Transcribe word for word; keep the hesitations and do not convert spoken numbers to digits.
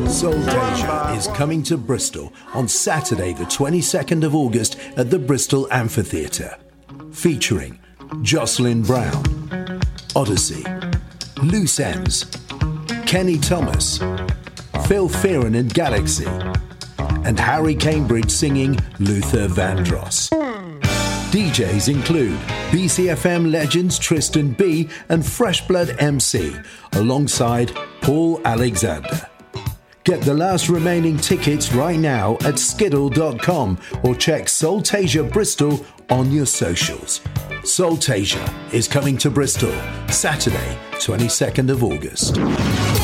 Soultasia is coming to Bristol on Saturday the twenty-second of August at the Bristol Amphitheatre. Featuring Jocelyn Brown, Odyssey, Loose Ends, Kenny Thomas, Phil Fearon and Galaxy, and Harry Cambridge singing Luther Vandross. D Js include B C F M legends Tristan B and Fresh Blood M C, alongside Paul Alexander. Get the last remaining tickets right now at skiddle dot com or check Soultasia Bristol on your socials. Soultasia is coming to Bristol Saturday, twenty-second of August.